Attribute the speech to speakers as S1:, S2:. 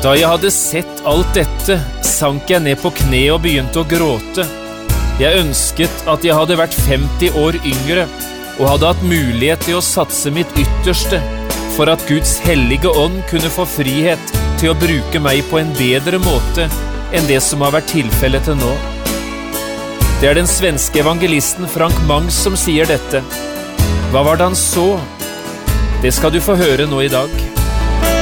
S1: Da jeg hadde sett alt dette, sank jeg ned på kne og begynte å gråte. Jeg ønsket at jeg hadde vært 50 år yngre og hadde hatt mulighet til å satse mitt ytterste for at Guds hellige ånd kunne få frihet til å bruke meg på en bedre måte enn det som har vært tilfellet til nå. Det er den svenske evangelisten Frank Mangs som sier dette. Hva var det han så? Det skal du få høre nå i dag.